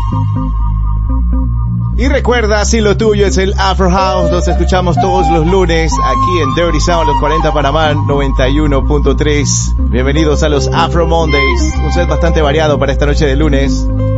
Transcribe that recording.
Y recuerda, si lo tuyo es el Afro House, nos escuchamos todos los lunes aquí en Dirty Sound, los 40 Panamá 91.3. Bienvenidos a los Afro Mondays, un set bastante variado para esta noche de lunes.